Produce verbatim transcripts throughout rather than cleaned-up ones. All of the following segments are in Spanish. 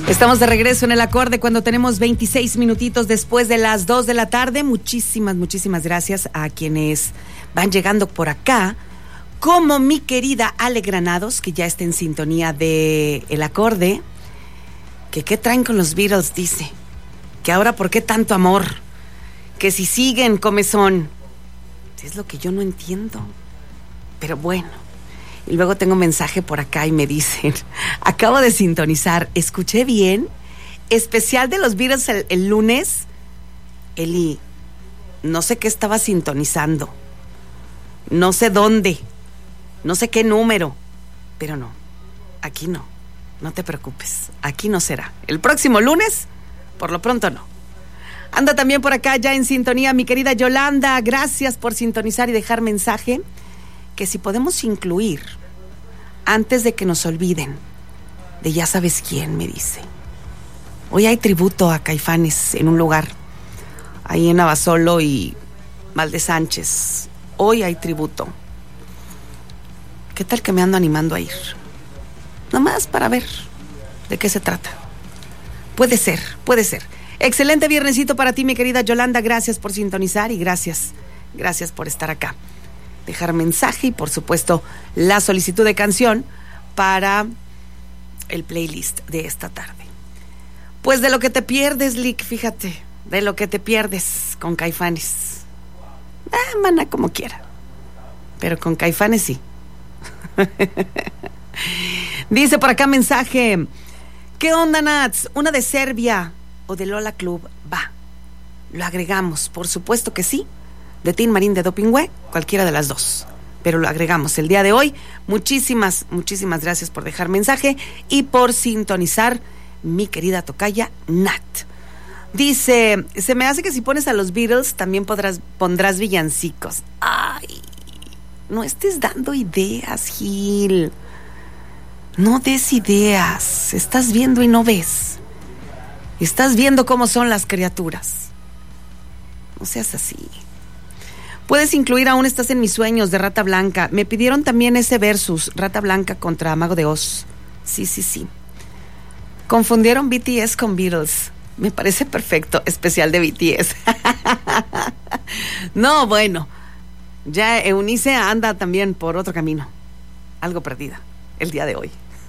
Estamos de regreso en el acorde cuando tenemos veintiséis minutitos después de las dos de la tarde. Muchísimas, muchísimas gracias a quienes van llegando por acá, como mi querida Ale Granados, que ya está en sintonía de el acorde. Que qué traen con los Beatles, dice. Que ahora por qué tanto amor. Que si siguen comezón. Es lo que yo no entiendo. Pero bueno. Y luego tengo un mensaje por acá y me dicen, acabo de sintonizar, ¿escuché bien? Especial de los Beatles el, el lunes. Eli, no sé qué estaba sintonizando. No sé dónde. No sé qué número. Pero no, aquí no. No te preocupes, aquí no será. El próximo lunes, por lo pronto no. Anda también por acá ya en sintonía mi querida Yolanda. Gracias por sintonizar y dejar mensaje. Que si podemos incluir, antes de que nos olviden, de ya sabes quién, me dice. Hoy hay tributo a Caifanes en un lugar, ahí en Abasolo y Valde Sánchez. Hoy hay tributo. ¿Qué tal que me ando animando a ir? Nomás para ver de qué se trata. Puede ser, puede ser. Excelente viernesito para ti, mi querida Yolanda. Gracias por sintonizar y gracias, gracias por estar acá. Dejar mensaje y por supuesto la solicitud de canción para el playlist de esta tarde. Pues de lo que te pierdes, Lick, fíjate, de lo que te pierdes con Caifanes. Ah, mana, como quiera. Pero con Caifanes sí. Dice por acá mensaje, ¿qué onda, Nats? ¿Una de Serbia o de Lola Club? Va, lo agregamos, por supuesto que sí. De Tin Marín de Dopingüe, cualquiera de las dos. Pero lo agregamos el día de hoy. Muchísimas, muchísimas gracias por dejar mensaje y por sintonizar mi querida tocaya Nat. Dice, se me hace que si pones a los Beatles también podrás, pondrás villancicos. Ay, no estés dando ideas, Gil. No des ideas. Estás viendo y no ves. Estás viendo cómo son las criaturas. No seas así. Puedes incluir Aún estás en mis sueños de Rata Blanca. Me pidieron también ese versus, Rata Blanca contra Mago de Oz. Sí, sí, sí. Confundieron B T S con Beatles. Me parece perfecto, especial de B T S. No, bueno. Ya Eunice anda también por otro camino. Algo perdida el día de hoy.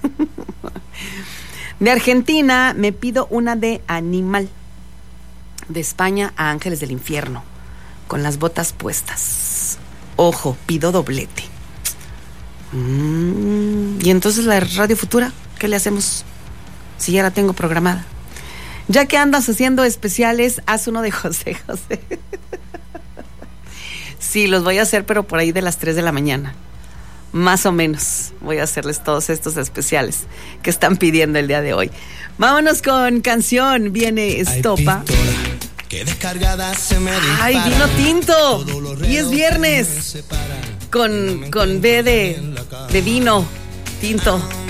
De Argentina me pido una de Animal. De España a Ángeles del Infierno. Con las botas puestas. Ojo, pido doblete. Mm, y entonces la Radio Futura, ¿qué le hacemos? Si ya la tengo programada. Ya que andas haciendo especiales, haz uno de José José. Sí, los voy a hacer, pero por ahí de las tres de la mañana. Más o menos voy a hacerles todos estos especiales que están pidiendo el día de hoy. Vámonos con canción. Viene Estopa. Que descargada se me dispara. ¡Ay, vino tinto! Y es viernes. Con, con B de, de vino tinto.